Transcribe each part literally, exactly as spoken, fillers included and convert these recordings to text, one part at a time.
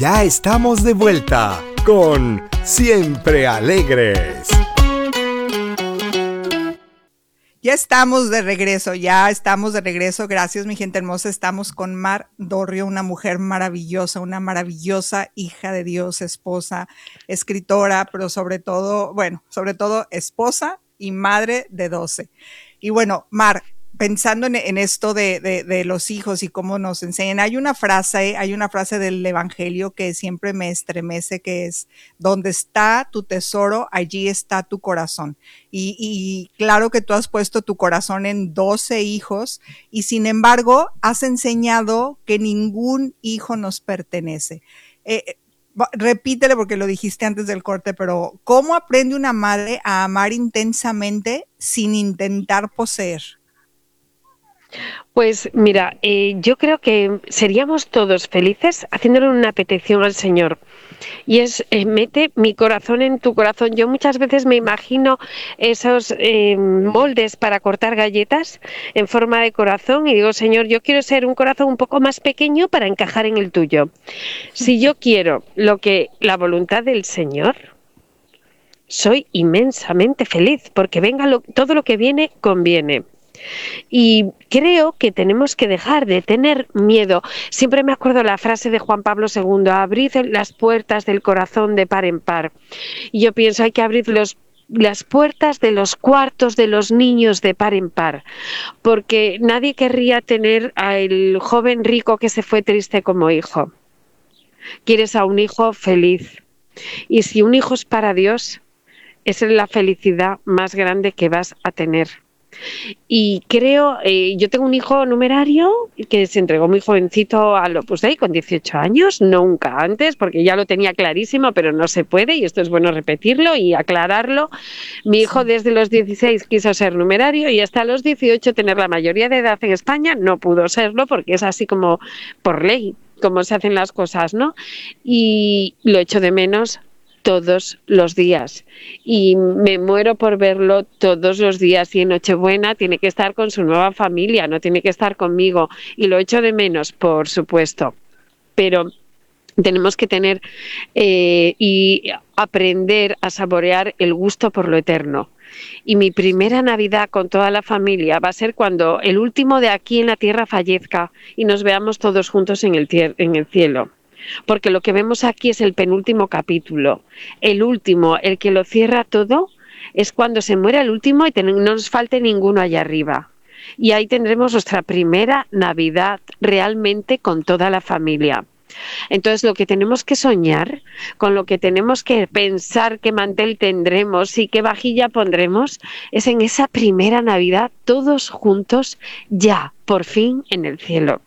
ya estamos de vuelta con Siempre Alegres. Ya estamos de regreso, ya estamos de regreso. Gracias, mi gente hermosa. Estamos con Mar Dorrio, una mujer maravillosa, una maravillosa hija de Dios, esposa, escritora, pero sobre todo, bueno, sobre todo esposa y madre de doce. Y bueno, Mar, pensando en, en esto de, de, de los hijos y cómo nos enseñan, hay una frase, hay una frase del Evangelio que siempre me estremece, que es: donde está tu tesoro, allí está tu corazón. Y, y claro que tú has puesto tu corazón en doce hijos y sin embargo has enseñado que ningún hijo nos pertenece. Eh, repítele porque lo dijiste antes del corte, pero ¿cómo aprende una madre a amar intensamente sin intentar poseer? Pues mira, eh, yo creo que seríamos todos felices haciéndole una petición al Señor. Y es, eh, mete mi corazón en tu corazón. Yo muchas veces me imagino esos eh, moldes para cortar galletas en forma de corazón y digo: Señor, yo quiero ser un corazón un poco más pequeño para encajar en el tuyo. Si yo quiero lo que la voluntad del Señor, soy inmensamente feliz, porque venga lo, todo lo que viene, conviene. Y creo que tenemos que dejar de tener miedo. Siempre me acuerdo la frase de Juan Pablo segundo: abrid las puertas del corazón de par en par. Y yo pienso, hay que abrir los, las puertas de los cuartos de los niños de par en par, porque nadie querría tener al joven rico que se fue triste como hijo. Quieres a un hijo feliz. Y si un hijo es para Dios, esa es la felicidad más grande que vas a tener. Y creo, eh, yo tengo un hijo numerario que se entregó muy jovencito al Opus Dei con dieciocho años, nunca antes, porque ya lo tenía clarísimo, pero no se puede, y esto es bueno repetirlo y aclararlo. Mi hijo desde los dieciséis quiso ser numerario y hasta los dieciocho tener la mayoría de edad en España. No pudo serlo porque es así como por ley, como se hacen las cosas, ¿no? Y lo echo de menos todos los días y me muero por verlo todos los días, y en Nochebuena tiene que estar con su nueva familia, no tiene que estar conmigo, y lo echo de menos, por supuesto, pero tenemos que tener eh, y aprender a saborear el gusto por lo eterno. Y mi primera Navidad con toda la familia va a ser cuando el último de aquí en la tierra fallezca y nos veamos todos juntos en el, en el cielo. Porque lo que vemos aquí es el penúltimo capítulo. El último, el que lo cierra todo, es cuando se muere el último y no nos falte ninguno allá arriba. Y ahí tendremos nuestra primera Navidad realmente con toda la familia. Entonces, lo que tenemos que soñar, con lo que tenemos que pensar qué mantel tendremos y qué vajilla pondremos, es en esa primera Navidad todos juntos, ya, por fin, en el cielo.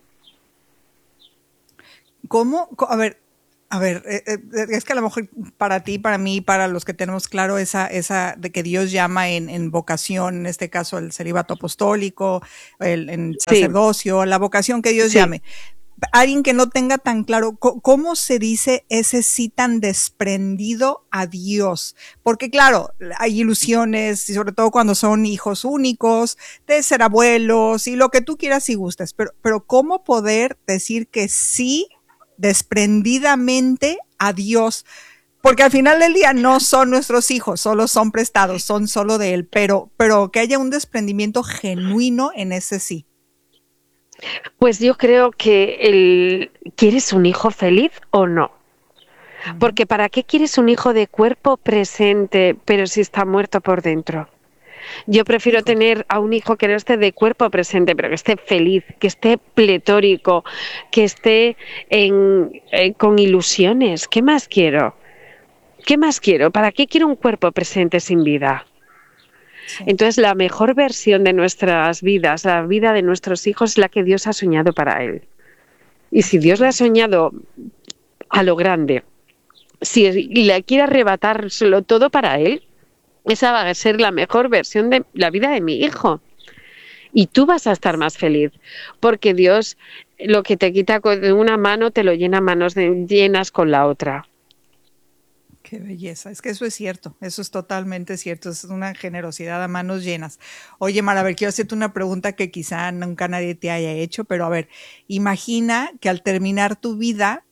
¿Cómo? A ver, a ver, eh, es que a lo mejor para ti, para mí, para los que tenemos claro esa, esa de que Dios llama en, en vocación, en este caso el celibato apostólico, el en sacerdocio, sí, la vocación que Dios sí. llame. Alguien que no tenga tan claro, ¿cómo se dice ese sí tan desprendido a Dios? Porque claro, hay ilusiones, y sobre todo cuando son hijos únicos, de ser abuelos, y lo que tú quieras y gustes, pero, pero ¿cómo poder decir que sí desprendidamente a Dios? Porque al final del día no son nuestros hijos, solo son prestados, son solo de Él, pero, pero que haya un desprendimiento genuino en ese sí. Pues yo creo que el ¿quieres un hijo feliz o no? Porque ¿para qué quieres un hijo de cuerpo presente, pero si está muerto por dentro? Yo prefiero tener a un hijo que no esté de cuerpo presente, pero que esté feliz, que esté pletórico, que esté en, eh, con ilusiones. ¿Qué más quiero? ¿Qué más quiero? ¿Para qué quiero un cuerpo presente sin vida? Sí. Entonces, la mejor versión de nuestras vidas, la vida de nuestros hijos, es la que Dios ha soñado para él. Y si Dios le ha soñado a lo grande, si le quiere arrebatárselo todo para él, esa va a ser la mejor versión de la vida de mi hijo. Y tú vas a estar más feliz, porque Dios lo que te quita con una mano te lo llena manos de, llenas con la otra. Qué belleza, es que eso es cierto, eso es totalmente cierto, es una generosidad a manos llenas. Oye, Mara, a ver, quiero hacerte una pregunta que quizá nunca nadie te haya hecho, pero a ver, imagina que al terminar tu vida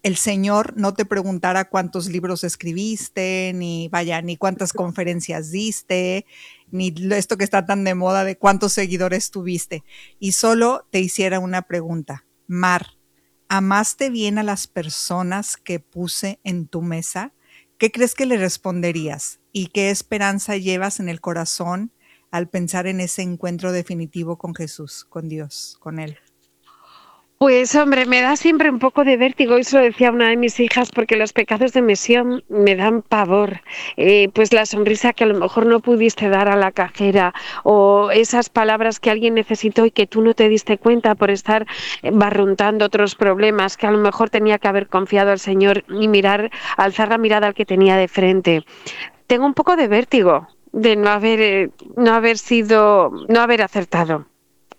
el Señor no te preguntara cuántos libros escribiste, ni vaya, ni cuántas conferencias diste, ni esto que está tan de moda de cuántos seguidores tuviste, y solo te hiciera una pregunta. Mar, ¿amaste bien a las personas que puse en tu mesa? ¿Qué crees que le responderías? ¿Y qué esperanza llevas en el corazón al pensar en ese encuentro definitivo con Jesús, con Dios, con Él? Pues hombre, me da siempre un poco de vértigo, eso lo decía una de mis hijas, porque los pecados de omisión me dan pavor. Eh, pues la sonrisa que a lo mejor no pudiste dar a la cajera, o esas palabras que alguien necesitó y que tú no te diste cuenta por estar barruntando otros problemas, que a lo mejor tenía que haber confiado al Señor y mirar, alzar la mirada al que tenía de frente. Tengo un poco de vértigo de no haber, eh, no haber sido, no haber acertado.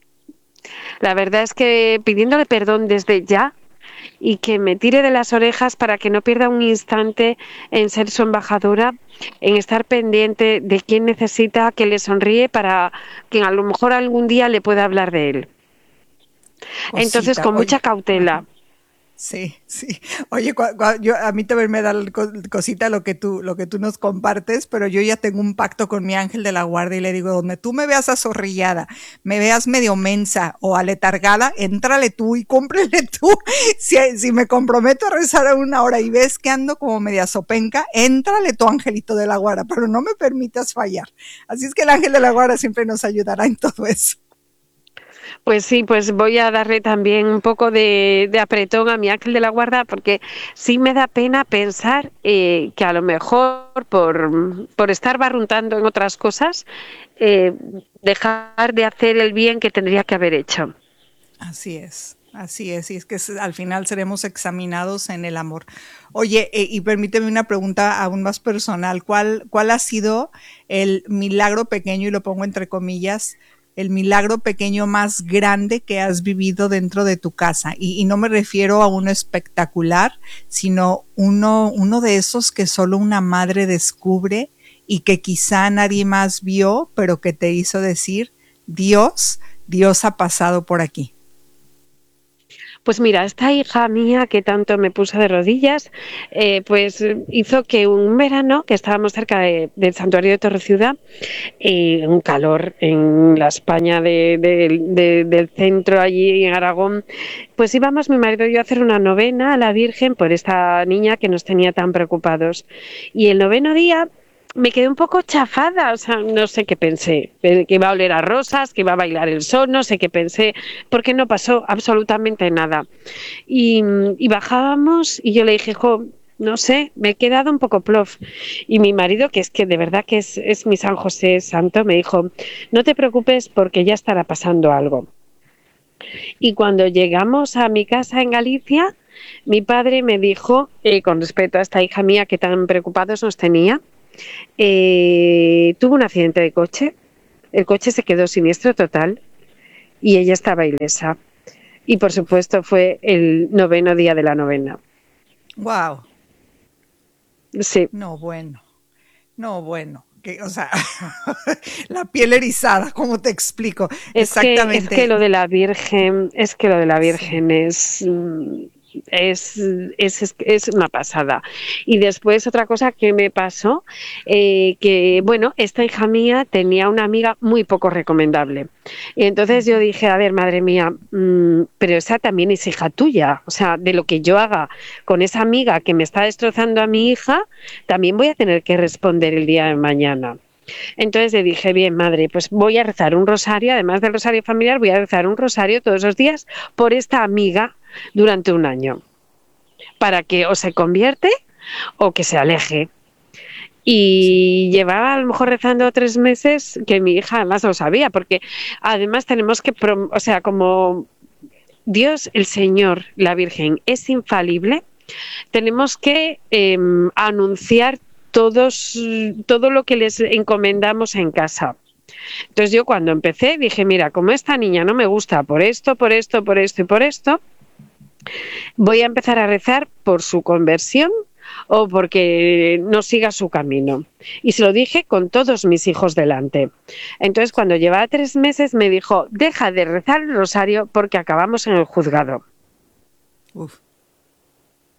La verdad es que pidiéndole perdón desde ya y que me tire de las orejas para que no pierda un instante en ser su embajadora, en estar pendiente de quién necesita que le sonríe para que a lo mejor algún día le pueda hablar de él. Cosita, entonces, con oye, mucha cautela. Sí, sí. Oye, cu cu yo, a mí también me da cosita lo que, tú, lo que tú nos compartes, pero yo ya tengo un pacto con mi ángel de la guarda y le digo, donde tú me veas azorrillada, me veas medio mensa o aletargada, éntrale tú y cúmplele tú. Si, si me comprometo a rezar a una hora y ves que ando como media sopenca, éntrale tu angelito de la guarda, pero no me permitas fallar. Así es que el ángel de la guarda siempre nos ayudará en todo eso. Pues sí, pues voy a darle también un poco de, de apretón a mi ángel de la guarda, porque sí me da pena pensar eh, que a lo mejor por, por estar barruntando en otras cosas, eh, dejar de hacer el bien que tendría que haber hecho. Así es. Así es, y es que al final seremos examinados en el amor. Oye, eh, y permíteme una pregunta aún más personal. ¿Cuál, cuál ha sido el milagro pequeño, y lo pongo entre comillas, el milagro pequeño más grande que has vivido dentro de tu casa? Y, y no me refiero a uno espectacular, sino uno, uno de esos que solo una madre descubre y que quizá nadie más vio, pero que te hizo decir, Dios, Dios ha pasado por aquí. Pues mira, esta hija mía que tanto me puso de rodillas, eh, pues hizo que un verano, que estábamos cerca de, del santuario de Torreciuda, eh, un calor en la España de, de, de, del centro, allí en Aragón, pues íbamos mi marido y yo a hacer una novena a la Virgen por esta niña que nos tenía tan preocupados. Y el noveno día me quedé un poco chafada, o sea, no sé qué pensé, que iba a oler a rosas, que iba a bailar el sol, no sé qué pensé, porque no pasó absolutamente nada. Y, y bajábamos y yo le dije, jo, no sé, me he quedado un poco plof. Y mi marido, que es que de verdad que es, es mi San José Santo, me dijo, no te preocupes porque ya estará pasando algo. Y cuando llegamos a mi casa en Galicia, mi padre me dijo, eh, con respecto a esta hija mía que tan preocupados nos tenía, Eh, tuvo un accidente de coche, el coche se quedó siniestro total y ella estaba ilesa. Y por supuesto fue el noveno día de la novena. Wow. Sí. No, bueno. No, bueno. Que, o sea, la piel erizada, ¿cómo te explico? Es Exactamente. Que, es que lo de la Virgen, es que lo de la Virgen sí. es... Es, es, es una pasada. Y después otra cosa que me pasó, eh, que bueno, esta hija mía tenía una amiga muy poco recomendable. Y entonces yo dije, a ver, madre mía, mmm, pero esa también es hija tuya. O sea, de lo que yo haga con esa amiga que me está destrozando a mi hija, también voy a tener que responder el día de mañana. Entonces le dije, bien, madre, pues voy a rezar un rosario, además del rosario familiar, voy a rezar un rosario todos los días por esta amiga durante un año, para que o se convierte o que se aleje. Y sí. Llevaba a lo mejor rezando tres meses, que mi hija además lo sabía, porque además tenemos que, o sea, como Dios, el Señor, la Virgen es infalible, tenemos que eh, anunciar todos, todo lo que les encomendamos en casa. Entonces yo cuando empecé dije, mira, como esta niña no me gusta por esto, por esto, por esto y por esto, voy a empezar a rezar por su conversión o porque no siga su camino. Y se lo dije con todos mis hijos delante. Entonces cuando llevaba tres meses me dijo, deja de rezar el rosario porque acabamos en el juzgado. Uf.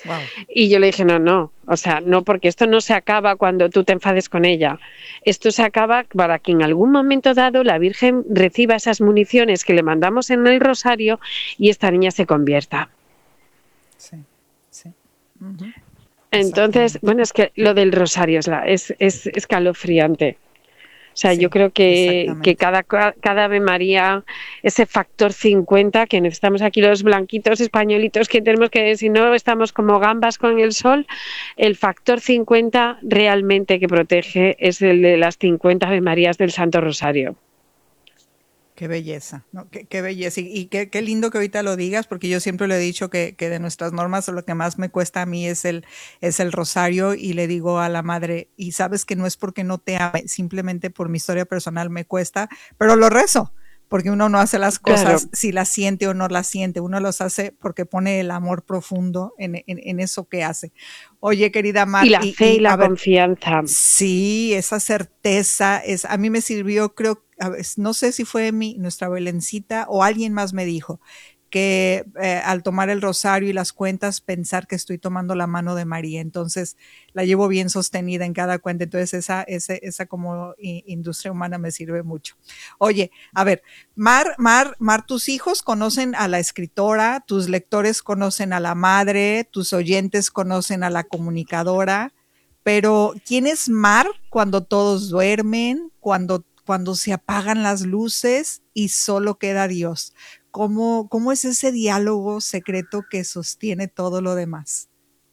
Wow. Y yo le dije, no, no, o sea, no, porque esto no se acaba cuando tú te enfades con ella. Esto se acaba para que en algún momento dado la Virgen reciba esas municiones que le mandamos en el rosario y esta niña se convierta. Sí, sí. Uh-huh. Entonces, bueno, es que lo del rosario es, la, es, es escalofriante. O sea, sí, yo creo que, que cada, cada Ave María, ese factor cincuenta que necesitamos aquí los blanquitos españolitos, que tenemos que, si no estamos como gambas con el sol, el factor cincuenta realmente que protege es el de las cincuenta Ave Marías del Santo Rosario. Qué belleza, ¿no? Qué, qué belleza. Y, y qué, qué lindo que ahorita lo digas, porque yo siempre le he dicho que, que de nuestras normas lo que más me cuesta a mí es el, es el rosario, y le digo a la madre, y sabes que no es porque no te ame, simplemente por mi historia personal me cuesta, pero lo rezo, porque uno no hace las cosas claro. si las siente o no las siente, uno los hace porque pone el amor profundo en, en, en eso que hace. Oye, querida Mar. Y la y, fe y, y la ver, confianza. Sí, esa certeza, es, a mí me sirvió, creo, no sé si fue mi, nuestra Belencita o alguien más me dijo que eh, al tomar el rosario y las cuentas, pensar que estoy tomando la mano de María. Entonces, la llevo bien sostenida en cada cuenta. Entonces, esa, esa, esa como industria humana me sirve mucho. Oye, a ver, Mar, Mar, Mar, tus hijos conocen a la escritora, tus lectores conocen a la madre, tus oyentes conocen a la comunicadora, pero ¿quién es Mar cuando todos duermen, cuando, cuando se apagan las luces y solo queda Dios? ¿Cómo, cómo es ese diálogo secreto que sostiene todo lo demás?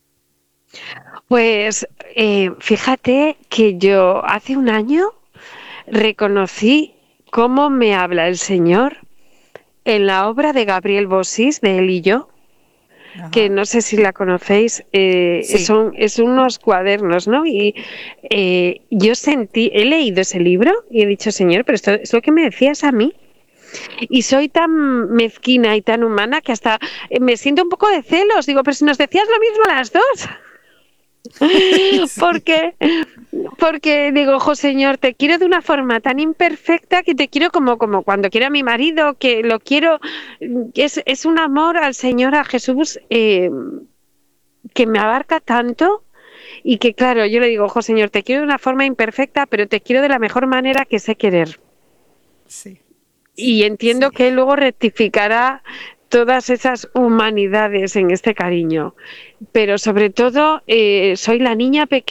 Pues eh, fíjate que yo hace un año reconocí cómo me habla el Señor en la obra de Gabriel Bossis, de Él y yo, Ajá. que no sé si la conocéis, eh, sí. son es unos cuadernos, ¿no? Y eh, yo sentí, he leído ese libro y he dicho, Señor, pero esto es lo que me decías a mí. Y soy tan mezquina y tan humana que hasta me siento un poco de celos. Digo, pero si nos decías lo mismo a las dos. Sí. Porque, porque digo, ojo, Señor, te quiero de una forma tan imperfecta que te quiero como, como cuando quiero a mi marido, que lo quiero. Es, es un amor al Señor, a Jesús, eh, que me abarca tanto. Y que, claro, yo le digo, ojo, Señor, te quiero de una forma imperfecta, pero te quiero de la mejor manera que sé querer. Sí. Y entiendo sí. que él luego rectificará todas esas humanidades en este cariño. Pero sobre todo, eh, soy la niña pequeña